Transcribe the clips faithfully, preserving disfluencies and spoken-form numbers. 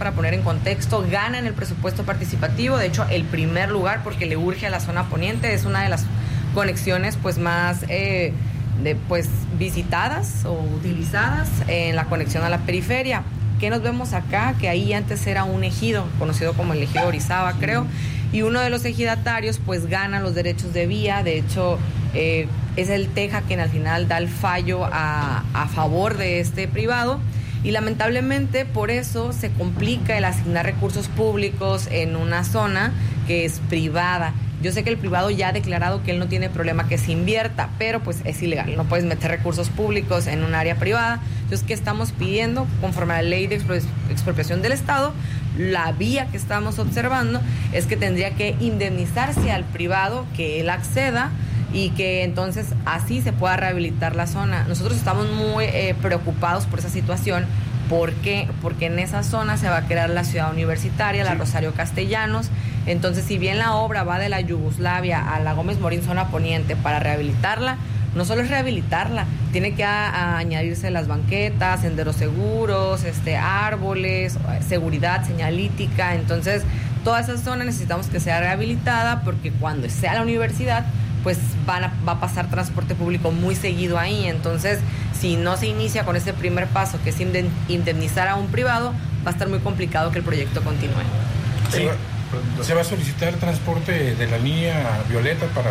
para poner en contexto, gana en el presupuesto participativo, de hecho el primer lugar porque le urge a la zona poniente, es una de las conexiones pues más eh, de, pues, visitadas o utilizadas en la conexión a la periferia. ¿Qué nos vemos acá? Que ahí antes era un ejido, conocido como el ejido Orizaba, creo, y uno de los ejidatarios pues gana los derechos de vía, de hecho eh, es el Teja quien al final da el fallo a, a favor de este privado, y lamentablemente por eso se complica el asignar recursos públicos en una zona que es privada. Yo sé que el privado ya ha declarado que él no tiene problema que se invierta, pero pues es ilegal, no puedes meter recursos públicos en un área privada. Entonces, ¿qué estamos pidiendo? Conforme a la ley de expropiación del Estado, la vía que estamos observando es que tendría que indemnizarse al privado que él acceda y que entonces así se pueda rehabilitar la zona. Nosotros estamos muy eh, preocupados por esa situación. ¿Por qué? Porque en esa zona se va a crear la ciudad universitaria, la Rosario Castellanos. Entonces, si bien la obra va de la Yugoslavia a la Gómez Morín, zona poniente, para rehabilitarla, no solo es rehabilitarla, tiene que a, a añadirse las banquetas, senderos seguros, este, árboles, seguridad señalítica. Entonces, toda esa zona necesitamos que sea rehabilitada porque cuando sea la universidad, pues van a, va a pasar transporte público muy seguido ahí. Entonces, si no se inicia con ese primer paso, que es indemnizar a un privado, va a estar muy complicado que el proyecto continúe. Sí. ¿Se va a solicitar transporte de la línea Violeta para...?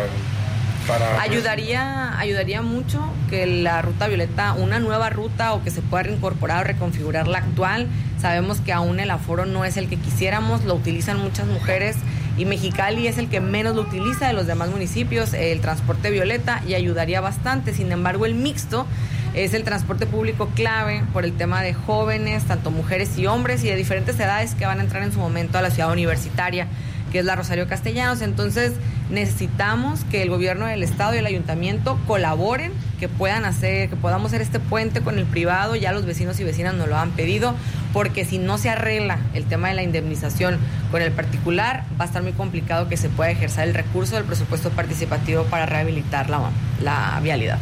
para ayudaría, ayudaría mucho que la ruta Violeta, una nueva ruta, o que se pueda reincorporar o reconfigurar la actual. Sabemos que aún el aforo no es el que quisiéramos, lo utilizan muchas mujeres, y Mexicali es el que menos lo utiliza de los demás municipios, el transporte Violeta, y ayudaría bastante. Sin embargo, el mixto es el transporte público clave por el tema de jóvenes, tanto mujeres y hombres, y de diferentes edades que van a entrar en su momento a la ciudad universitaria, que es la Rosario Castellanos. Entonces, necesitamos que el gobierno del estado y el ayuntamiento colaboren, que puedan hacer, que podamos hacer este puente con el privado. Ya los vecinos y vecinas nos lo han pedido, porque si no se arregla el tema de la indemnización con el particular, va a estar muy complicado que se pueda ejercer el recurso del presupuesto participativo para rehabilitar la, la vialidad.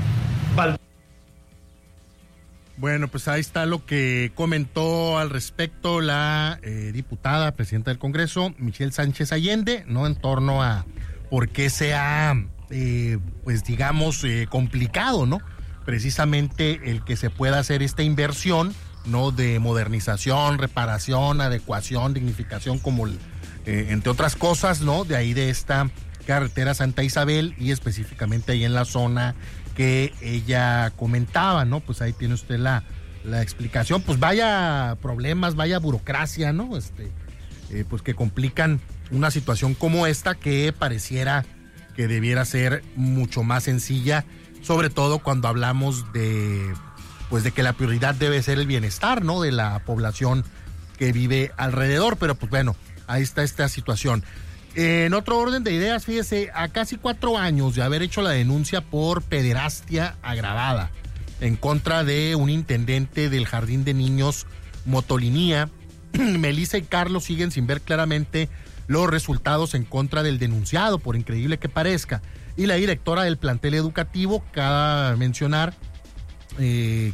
Bueno, pues ahí está lo que comentó al respecto la eh, diputada, presidenta del Congreso, Michelle Sánchez Allende, ¿no? En torno a por qué se ha, eh, pues digamos, eh, complicado, ¿no? Precisamente el que se pueda hacer esta inversión, ¿no? De modernización, reparación, adecuación, dignificación, como el, eh, entre otras cosas, ¿no? De ahí de esta carretera Santa Isabel, y específicamente ahí en la zona que ella comentaba, ¿no? Pues ahí tiene usted la, la explicación. Pues vaya problemas, vaya burocracia, ¿no? Este, eh, pues que complican una situación como esta, que pareciera que debiera ser mucho más sencilla, sobre todo cuando hablamos de, pues de que la prioridad debe ser el bienestar, ¿no? De la población que vive alrededor. Pero pues bueno, ahí está esta situación. En otro orden de ideas, fíjese, a casi cuatro años de haber hecho la denuncia por pederastia agravada en contra de un intendente del Jardín de Niños Motolinía, Melissa y Carlos siguen sin ver claramente los resultados en contra del denunciado, por increíble que parezca. Y la directora del plantel educativo, cabe mencionar, eh,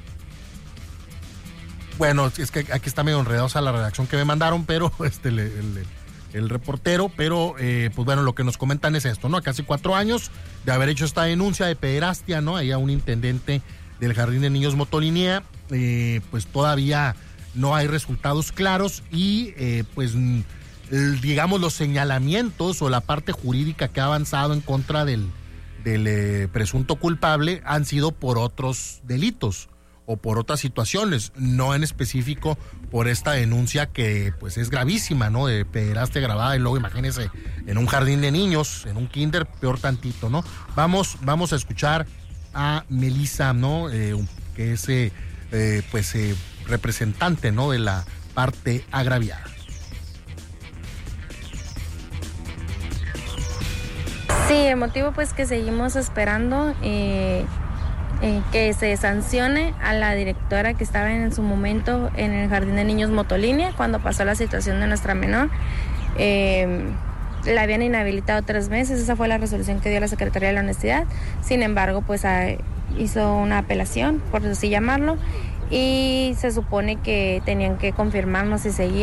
bueno, es que aquí está medio enredosa la redacción que me mandaron, pero este le, le el reportero, pero eh, pues bueno, lo que nos comentan es esto, ¿no? A casi cuatro años de haber hecho esta denuncia de pederastia, ¿no? Ahí a un intendente del Jardín de Niños Motolinía, eh, pues todavía no hay resultados claros, y eh, pues el, digamos los señalamientos o la parte jurídica que ha avanzado en contra del, del eh, presunto culpable han sido por otros delitos o por otras situaciones, no en específico por esta denuncia que pues es gravísima, ¿no? De pederastia agravada, y luego imagínense en un jardín de niños, en un kinder, peor tantito, ¿no? Vamos, vamos a escuchar a Melissa, ¿no? Eh, que es eh, eh, pues eh, representante, ¿no? De la parte agraviada. Sí, el motivo pues que seguimos esperando eh... Eh, que se sancione a la directora que estaba en su momento en el Jardín de Niños Motolinía cuando pasó la situación de nuestra menor. Eh, la habían inhabilitado tres meses, esa fue la resolución que dio la Secretaría de la Honestidad. Sin embargo, pues a, hizo una apelación, por así llamarlo, y se supone que tenían que confirmarnos si seguía